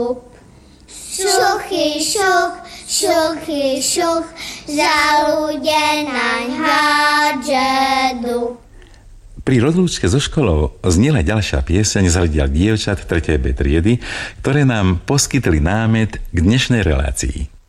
Šuchy, šuch, šuchy, šuch, za ľudia naň hádže duch. Pri rozlúčke so školou znela ďalšia pieseň z hlediel dievčat 3. B triedy, ktoré nám poskytli námet k dnešnej relácii.